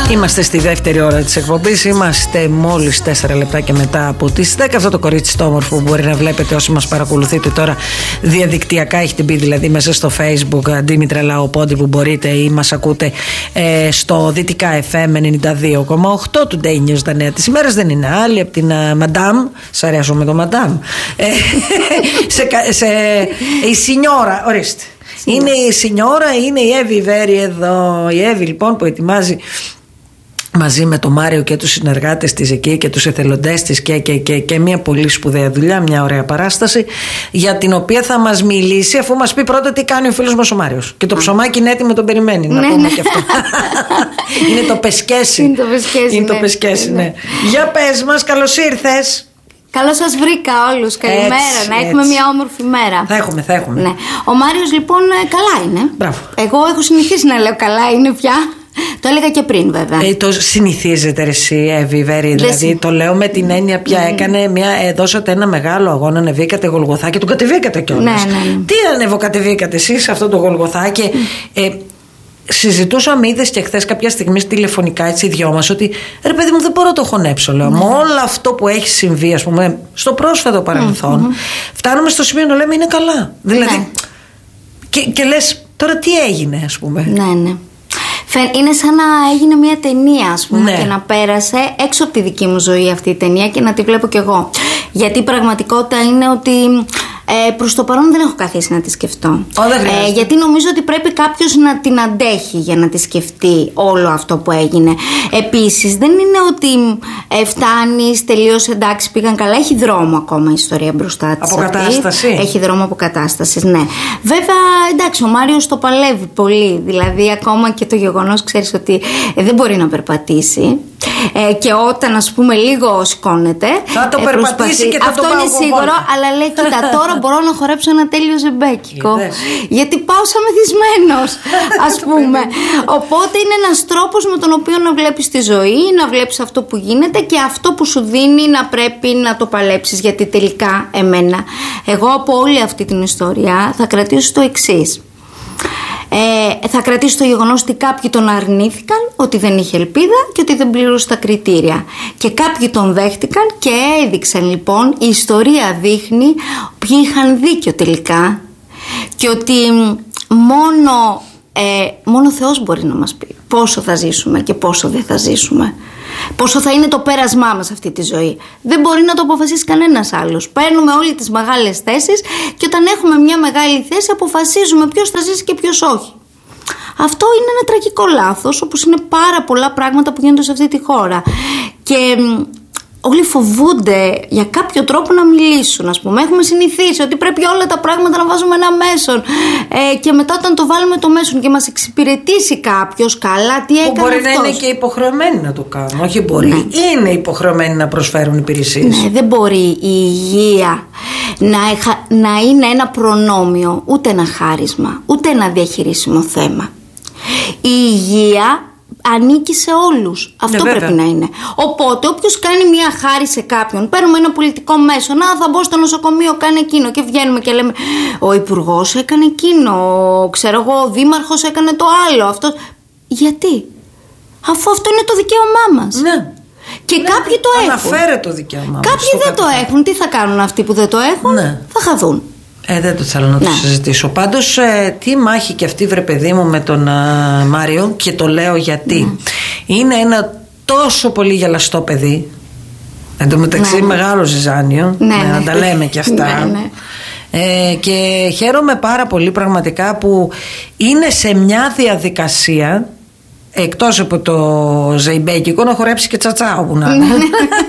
Είμαστε στη δεύτερη ώρα της εκπομπής. Είμαστε μόλις 4 λεπτάκια μετά από τις 10. Αυτό το κορίτσι το όμορφο που μπορεί να βλέπετε όσοι μας παρακολουθείτε τώρα διαδικτυακά, έχει την πει δηλαδή μέσα στο Facebook Δήμητρα Λαοπόντι που μπορείτε, ή μας ακούτε στο Δυτικά FM 92,8 του Day News. Τα νέα της ημέρας δεν είναι άλλη από την Μαντάμ. Σ' αρέσω με το Μαντάμ. Η Σινιόρα, ορίστε. Είναι η Σινιόρα, είναι η Εύη Βέρη εδώ. Η Εύη λοιπόν που ετοιμάζει μαζί με τον Μάριο και τους συνεργάτες της εκεί και τους εθελοντές της και μια πολύ σπουδαία δουλειά, μια ωραία παράσταση για την οποία θα μας μιλήσει, αφού μας πει πρώτα τι κάνει ο φίλος μας ο Μάριος. Και το ψωμάκι είναι έτοιμο, τον περιμένει, να πούμε και αυτό. Είναι το πεσκέσι. Είναι το πεσκέσι, ναι. Για πες μας, καλώς ήρθες. Καλώς σας βρήκα όλους. Καλημέρα. Να έχουμε μια όμορφη μέρα. Θα έχουμε. Ναι. Ο Μάριος λοιπόν καλά είναι. Μπράβο. Εγώ έχω συνηθίσει να λέω καλά είναι πια. Το έλεγα και πριν βέβαια. Το συνηθίζετε εσύ, Εύη Βέρη? Δηλαδή το λέω με την έννοια πια έκανε δώσατε ένα μεγάλο αγώνα, ανεβήκατε Γολγοθά και τον κατεβήκατε κιόλας. Ναι. Τι ανεβοκατεβήκατε εσείς σε αυτό το Γολγοθά? Και συζητούσαμε, είδες και χθες κάποια στιγμή τηλεφωνικά έτσι οι δυο μας, ότι ρε παιδί μου δεν μπορώ να το χωνέψω, λέω. Με όλο αυτό που έχει συμβεί, ας πούμε, στο πρόσφατο παρελθόν, φτάνουμε στο σημείο να λέμε είναι καλά. Δηλαδή. Και λες τώρα τι έγινε, ας πούμε. Ναι. Είναι σαν να έγινε μια ταινία, ας πούμε, και να πέρασε έξω από τη δική μου ζωή αυτή η ταινία και να τη βλέπω κι εγώ. Γιατί η πραγματικότητα είναι ότι προς το παρόν δεν έχω καθίσει να τη σκεφτώ. Γιατί νομίζω ότι πρέπει κάποιος να την αντέχει για να τη σκεφτεί όλο αυτό που έγινε. Επίσης δεν είναι ότι φτάνεις, τελείωσε, εντάξει, πήγαν καλά. Έχει δρόμο ακόμα η ιστορία μπροστά της. Αποκατάσταση. Έχει δρόμο αποκατάστασης, ναι. Βέβαια, εντάξει, ο Μάριος το παλεύει πολύ. Δηλαδή ακόμα και το γεγονός, ξέρεις ότι δεν μπορεί να περπατήσει. Και όταν, ας πούμε, λίγο σηκώνεται, θα το περπατήσει και θα αυτό το πάω είναι σίγουρο, αλλά λέει κοίτα τώρα μπορώ να χορέψω ένα τέλειο ζεμπέκικο, γιατί πάω σαν μεθυσμένος, ας πούμε. Οπότε είναι ένας τρόπος με τον οποίο να βλέπεις τη ζωή, να βλέπεις αυτό που γίνεται και αυτό που σου δίνει να πρέπει να το παλέψεις. Γιατί τελικά εγώ από όλη αυτή την ιστορία θα κρατήσω το εξής. Θα κρατήσει το γεγονός ότι κάποιοι τον αρνήθηκαν, ότι δεν είχε ελπίδα και ότι δεν πληρούσε τα κριτήρια. Και κάποιοι τον δέχτηκαν και έδειξαν λοιπόν, η ιστορία δείχνει ποιοι είχαν δίκιο τελικά και ότι μόνο Θεός μπορεί να μας πει πόσο θα ζήσουμε και πόσο δεν θα ζήσουμε. Πόσο θα είναι το πέρασμά μας αυτή τη ζωή. Δεν μπορεί να το αποφασίσει κανένας άλλος. Παίρνουμε όλοι τις μεγάλες θέσεις και όταν έχουμε μια μεγάλη θέση αποφασίζουμε ποιος θα ζήσει και ποιος όχι. Αυτό είναι ένα τραγικό λάθος, όπως είναι πάρα πολλά πράγματα που γίνονται σε αυτή τη χώρα. Και όλοι φοβούνται για κάποιο τρόπο να μιλήσουν, ας πούμε. Έχουμε συνηθίσει ότι πρέπει όλα τα πράγματα να βάζουμε ένα μέσον. Και μετά όταν το βάλουμε το μέσον και μας εξυπηρετήσει κάποιος, καλά, τι έκανε μπορεί αυτός. να είναι και υποχρεωμένοι να το κάνουν. Όχι μπορεί. Ναι. Είναι υποχρεωμένοι να προσφέρουν υπηρεσίες. Ναι, δεν μπορεί η υγεία να είναι ένα προνόμιο, ούτε ένα χάρισμα, ούτε ένα διαχειρίσιμο θέμα. Η υγεία ανήκει σε όλους. Αυτό πρέπει να είναι. Οπότε όποιος κάνει μια χάρη σε κάποιον, παίρνουμε ένα πολιτικό μέσο, θα μπω στο νοσοκομείο, κάνει εκείνο, και βγαίνουμε και λέμε ο υπουργός έκανε εκείνο, ξέρω εγώ, ο δήμαρχος έκανε το άλλο. Αυτό. Γιατί? Αφού αυτό είναι το δικαίωμά μας. Ναι. Και κάποιοι το έχουν. Αναφέρεται το δικαίωμά μας. Κάποιοι δεν το έχουν. Τι θα κάνουν αυτοί που δεν το έχουν? Θα χαθούν. Δεν το θέλω να το συζητήσω. Πάντως τι μάχη και αυτή, βρε παιδί μου, με τον Μάριο, και το λέω γιατί είναι ένα τόσο πολύ γελαστό παιδί. Εν τω μεταξύ μεγάλο ζυζάνιο, να τα λέμε και αυτά. Και χαίρομαι πάρα πολύ πραγματικά που είναι σε μια διαδικασία, εκτός από το ζεϊμπέκικο, να χορέψει και τσατσά όπου να είναι.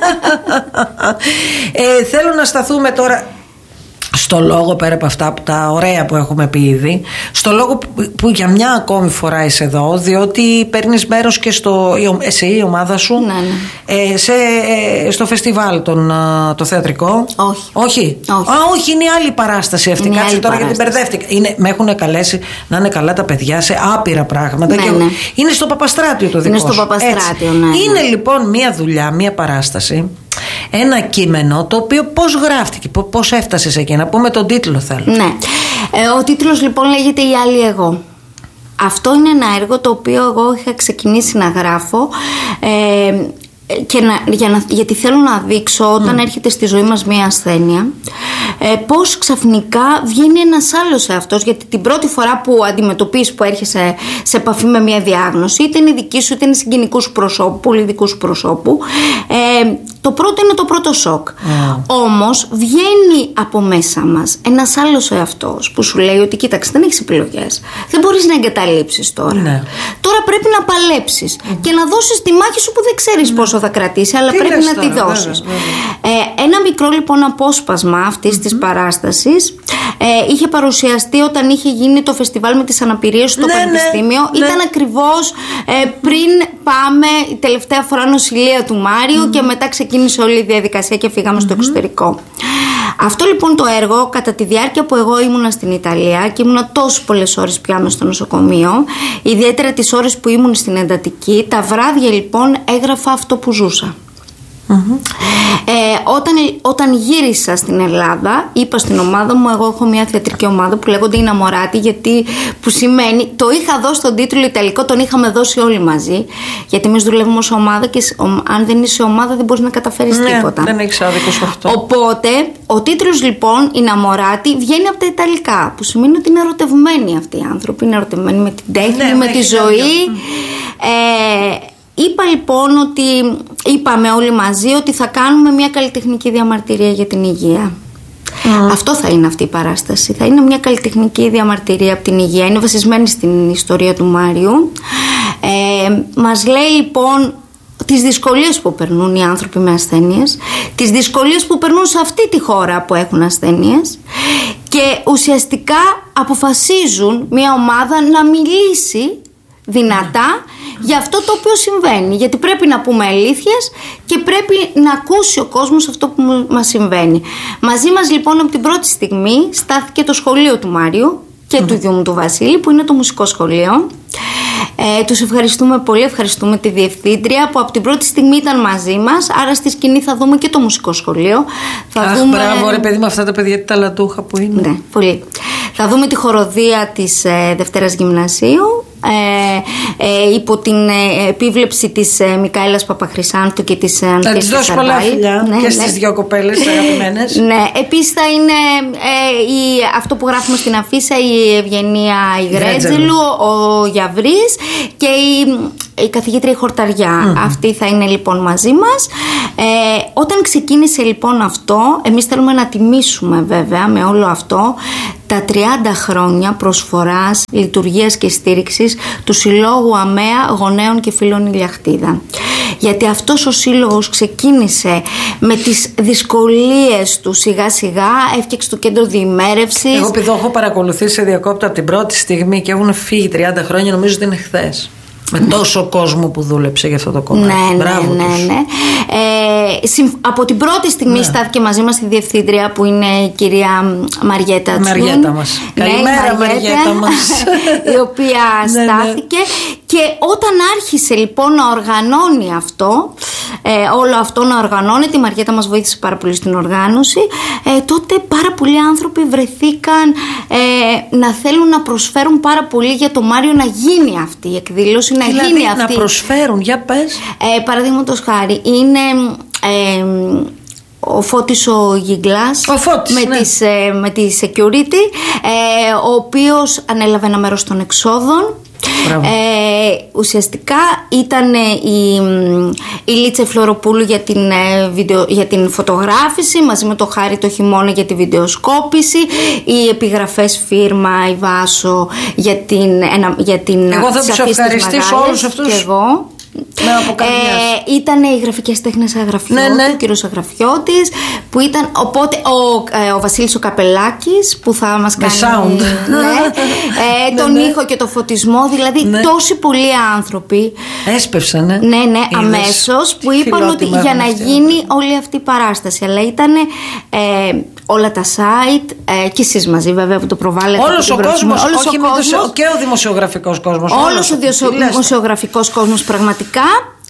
Θέλω να σταθούμε τώρα στο λόγο, πέρα από αυτά που τα ωραία που έχουμε πει ήδη, στο λόγο που για μια ακόμη φορά είσαι εδώ, διότι παίρνεις μέρος και εσύ, η ομάδα σου, στο φεστιβάλ το θεατρικό. Όχι, είναι η άλλη παράσταση αυτή. Κάτσε τώρα γιατί μπερδεύτηκα. Με έχουν καλέσει να είναι καλά τα παιδιά σε άπειρα πράγματα. Είναι στο Παπαστράτιο το δικό σου. Είναι στο Παπαστράτιο, Είναι λοιπόν μια δουλειά, μια παράσταση, ένα κείμενο το οποίο πώς γράφτηκε, πώς έφτασες εκεί? Να πούμε τον τίτλο θέλω. Ο τίτλος λοιπόν λέγεται «Η άλλη εγώ». αυτό είναι ένα έργο το οποίο εγώ είχα ξεκινήσει να γράφω γιατί θέλω να δείξω όταν έρχεται στη ζωή μας μια ασθένεια πώς ξαφνικά βγαίνει ένας άλλος εαυτός, γιατί την πρώτη φορά που αντιμετωπίζεις, που έρχεσαι σε επαφή με μια διάγνωση, είτε είναι δική σου είτε είναι συγγενικού σου προσώπου, πολύ δικού σου προσώπου, το πρώτο είναι το πρώτο σοκ. Όμως βγαίνει από μέσα μας ένας άλλος εαυτός που σου λέει ότι κοίταξε, δεν έχεις επιλογές, δεν μπορείς να εγκαταλείψεις τώρα. Τώρα πρέπει να παλέψεις και να δώσεις τη μάχη σου που δεν ξέρεις πόσο θα κρατήσει, αλλά πρέπει να τη δώσεις. Ένα μικρό λοιπόν απόσπασμα αυτής της παράστασης είχε παρουσιαστεί όταν είχε γίνει το φεστιβάλ με τις αναπηρίες στο Πανεπιστήμιο. Ήταν ακριβώς πριν πάμε η τελευταία φορά νοσηλεία του Μάριου και μετά ξεκίνησε όλη η διαδικασία και φύγαμε στο εξωτερικό. Αυτό λοιπόν το έργο, κατά τη διάρκεια που εγώ ήμουνα στην Ιταλία και ήμουνα τόσες πολλές ώρες πια στο νοσοκομείο, ιδιαίτερα τις ώρες που ήμουν στην εντατική, τα βράδια λοιπόν έγραφα αυτό που ζούσα. Όταν γύρισα στην Ελλάδα, είπα στην ομάδα μου, εγώ έχω μια θεατρική ομάδα που λέγονται Ιναμοράτη, γιατί που σημαίνει, το είχα δώσει τον τίτλο ιταλικό, τον είχαμε δώσει όλοι μαζί, γιατί εμείς δουλεύουμε ως ομάδα και αν δεν είσαι ομάδα δεν μπορείς να καταφέρεις τίποτα. Δεν έχεις άδικο σε αυτό. Οπότε ο τίτλος λοιπόν Ιναμοράτη βγαίνει από τα ιταλικά, που σημαίνει ότι είναι ερωτευμένοι αυτοί οι άνθρωποι, είναι ερωτευμένοι με την τέχνη, με τη ζωή. Είπα λοιπόν ότι είπαμε όλοι μαζί ότι θα κάνουμε μια καλλιτεχνική διαμαρτυρία για την υγεία. Αυτό θα είναι αυτή η παράσταση. Θα είναι μια καλλιτεχνική διαμαρτυρία από την υγεία. Είναι βασισμένη στην ιστορία του Μάριου. Μας λέει λοιπόν τις δυσκολίες που περνούν οι άνθρωποι με ασθένειες, τις δυσκολίες που περνούν σε αυτή τη χώρα που έχουν ασθένειες, και ουσιαστικά αποφασίζουν μια ομάδα να μιλήσει δυνατά για αυτό το οποίο συμβαίνει, γιατί πρέπει να πούμε αλήθειες και πρέπει να ακούσει ο κόσμος αυτό που μας συμβαίνει. Μαζί μας λοιπόν από την πρώτη στιγμή στάθηκε το σχολείο του Μάριου και του γιου μου του Βασίλη, που είναι το μουσικό σχολείο. Τους ευχαριστούμε πολύ, ευχαριστούμε τη διευθύντρια που από την πρώτη στιγμή ήταν μαζί μας. Άρα στη σκηνή θα δούμε και το μουσικό σχολείο. Μπράβο ρε παιδί με αυτά τα παιδιά τα λατούχα που είναι. Ναι, πολύ. Θα δούμε τη χοροδία της Δευτέρας Γυμνασίου υπό την επίβλεψη της Μικαέλας Παπαχρυσάνθου και της Ανθίας. Θα της δώσω πολλά φιλιά και στις δύο κοπέλες αγαπημένες. Ναι, επίσης θα είναι αυτό που γράφουμε στην αφίσα, η Ευγενία Ιγρέτζελου, ο Γιαβρής και η καθηγήτρια Χορταριά. Αυτή θα είναι λοιπόν μαζί μας. Όταν ξεκίνησε λοιπόν αυτό, εμείς θέλουμε να τιμήσουμε βέβαια με όλο αυτό τα 30 χρόνια προσφοράς, λειτουργίας και στήριξης του Συλλόγου ΑΜΕΑ Γονέων και Φίλων Ηλιαχτίδα. Γιατί αυτός ο σύλλογος ξεκίνησε με τις δυσκολίες του σιγά σιγά, έφτιαξε το κέντρο διημέρευσης. Εγώ επειδή έχω παρακολουθήσει σε διακόπτω από την πρώτη στιγμή και έχουν φύγει 30 χρόνια, νομίζω ότι είναι χθες. Με τόσο κόσμο που δούλεψε για αυτό το κομμάτι. Ναι. Από την πρώτη στιγμή στάθηκε μαζί μας η διευθύντρια που είναι η κυρία Μαριέτα Τσούν. Μαριέτα μας. Καλημέρα Μαριέτα μας. Η οποία στάθηκε. Και όταν άρχισε λοιπόν να οργανώνει αυτό, όλο αυτό να οργανώνεται, η Μαριέτα μας βοήθησε πάρα πολύ στην οργάνωση, τότε πάρα πολλοί άνθρωποι βρεθήκαν να θέλουν να προσφέρουν πάρα πολύ για το Μάριο να γίνει αυτή η εκδήλωση, να γίνει αυτή. Να προσφέρουν, για πες. Παραδείγματος χάρη, είναι ο Φώτης ο Γιγκλάς με τη security, ο οποίος ανέλαβε ένα μέρος των εξόδων. Ουσιαστικά ήταν η Λίτσα Φλωροπούλου για την φωτογράφηση, μαζί με το Χάρη το Χειμώνα για τη βιντεοσκόπηση, η επιγραφές φίρμα, η Βάσο για την εγώ θα τους ευχαριστήσω όλους αυτούς. Και εγώ. Ήταν οι γραφικές τέχνες Αγραφιώτη, ο κύριος Αγραφιώτης, που ήταν οπότε ο Βασίλης ο Καπελάκης που θα μας κάνει sound. Τον ήχο και το φωτισμό. Δηλαδή τόσοι πολλοί άνθρωποι έσπευσαν αμέσως που είπαν ότι για να γίνει όλη αυτή η παράσταση. Αλλά ήταν όλα τα site και εσείς μαζί βέβαια που το προβάλλετε. Όλος ο κόσμος, και ο δημοσιογραφικός κόσμος. Όλος ο δημοσιογραφικός κόσμος πραγματικά.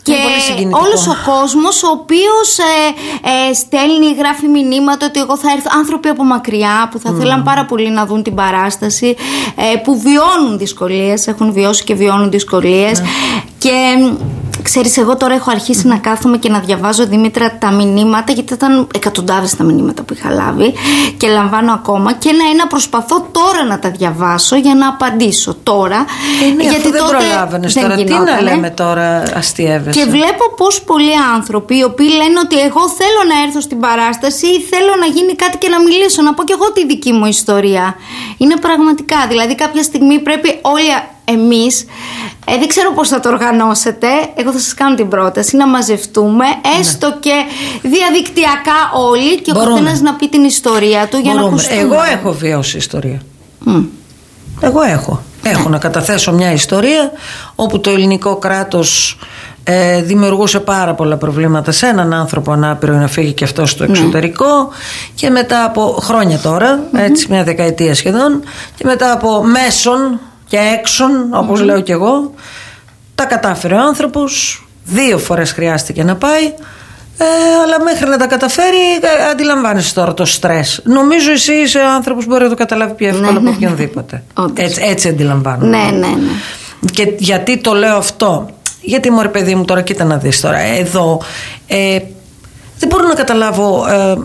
Και όλος ο κόσμος ο οποίος στέλνει, γράφει μηνύματα ότι εγώ θα έρθω, άνθρωποι από μακριά που θα θέλαν πάρα πολύ να δουν την παράσταση, που βιώνουν δυσκολίες, έχουν βιώσει και βιώνουν δυσκολίες. Και ξέρεις, εγώ τώρα έχω αρχίσει να κάθομαι και να διαβάζω, Δήμητρα, τα μηνύματα, γιατί ήταν εκατοντάδες τα μηνύματα που είχα λάβει και λαμβάνω ακόμα, και να προσπαθώ τώρα να τα διαβάσω για να απαντήσω τώρα. Γιατί δεν προλάβαινες τώρα. Τι να λέμε τώρα, αστιεύεσαι. Και βλέπω πως πολλοί άνθρωποι οι οποίοι λένε ότι εγώ θέλω να έρθω στην παράσταση ή θέλω να γίνει κάτι και να μιλήσω, να πω κι εγώ τη δική μου ιστορία. Είναι πραγματικά, δηλαδή κάποια στιγμή πρέπει όλοι εμείς, δεν ξέρω πώς θα το οργανώσετε, εγώ θα σας κάνω την πρόταση να μαζευτούμε, έστω και διαδικτυακά όλοι, και ο καθένας να πει την ιστορία του για να ακουστούμε. Εγώ έχω βιώσει ιστορία. Εγώ έχω να καταθέσω μια ιστορία όπου το ελληνικό κράτος δημιουργούσε πάρα πολλά προβλήματα σε έναν άνθρωπο ανάπηρο να φύγει και αυτό στο εξωτερικό, και μετά από χρόνια τώρα, έτσι μια δεκαετία σχεδόν, και μετά από μέσον και έξον, όπως λέω κι εγώ, τα κατάφερε ο άνθρωπος. 2 φορές χρειάστηκε να πάει, αλλά μέχρι να τα καταφέρει, αντιλαμβάνεσαι τώρα το στρες. Νομίζω εσύ είσαι ο άνθρωπος που μπορεί να το καταλάβει πιο εύκολα από οποιονδήποτε. Έτσι αντιλαμβάνομαι. Ναι. Και γιατί το λέω αυτό? Γιατί, μωρέ παιδί μου, τώρα κοίτα να δεις τώρα εδώ, δεν μπορώ να καταλάβω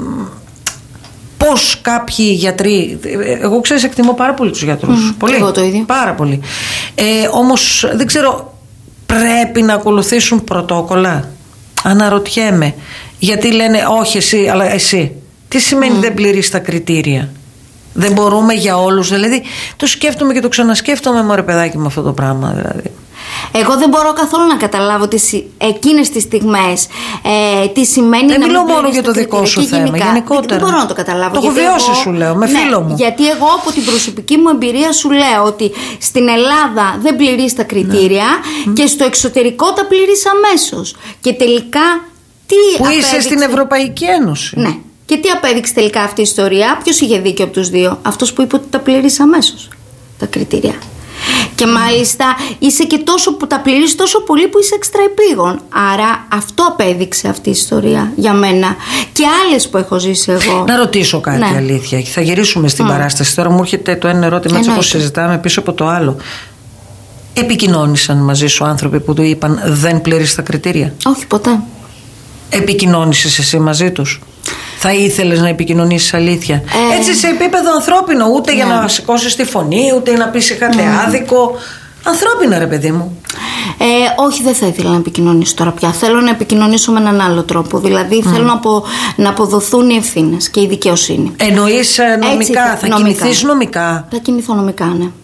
πώς κάποιοι γιατροί, εγώ ξέρεις εκτιμώ πάρα πολύ τους γιατρούς, πολύ, εγώ το ίδιο. Πάρα πολύ, όμως δεν ξέρω, πρέπει να ακολουθήσουν πρωτόκολλα? Αναρωτιέμαι, γιατί λένε όχι εσύ αλλά εσύ. Τι σημαίνει δεν πληρείς τα κριτήρια? Δεν μπορούμε για όλους? Δηλαδή το σκέφτομαι και το ξανασκέφτομαι, μωρέ παιδάκι, με αυτό το πράγμα δηλαδή. Εγώ δεν μπορώ καθόλου να καταλάβω εκείνες τις στιγμές τι σημαίνει. Δεν μιλώ μόνο για το δικό σου θέμα, γενικότερα. Δεν μπορώ να το καταλάβω. Το έχω βιώσει, σου λέω, με φίλο μου. Γιατί εγώ από την προσωπική μου εμπειρία σου λέω ότι στην Ελλάδα δεν πληρείς τα κριτήρια και στο εξωτερικό τα πληρείς αμέσως. Και τελικά τι που απέδειξε? Είσαι στην Ευρωπαϊκή Ένωση. Ναι. Και τι απέδειξε τελικά αυτή η ιστορία? Ποιος είχε δίκιο από τους δύο? Αυτός που είπε ότι τα πληρείς αμέσως τα κριτήρια. Και μάλιστα είσαι και τόσο που τα πληρείς τόσο πολύ που είσαι εξτραεπίγον. Άρα αυτό απέδειξε αυτή η ιστορία για μένα και άλλες που έχω ζήσει εγώ. Να ρωτήσω κάτι, αλήθεια. Θα γυρίσουμε στην παράσταση. Τώρα μου έρχεται το ένα ερώτημα, έτσι όπως συζητάμε, πίσω από το άλλο. Επικοινώνησαν μαζί σου άνθρωποι που του είπαν δεν πληρείς τα κριτήρια? Όχι, ποτέ. Επικοινώνησες εσύ μαζί τους? Θα ήθελες να επικοινωνήσεις αλήθεια? Έτσι σε επίπεδο ανθρώπινο, ούτε για να σηκώσεις τη φωνή, ούτε να πεις είχατε άδικο. Ανθρώπινα, ρε παιδί μου. Όχι, δεν θα ήθελα να επικοινωνήσω τώρα πια. Θέλω να επικοινωνήσω με έναν άλλο τρόπο. Δηλαδή θέλω να αποδοθούν οι ευθύνες και η δικαιοσύνη. Εννοείς νομικά? Θα κινηθείς νομικά? Θα κινηθώ νομικά, ναι.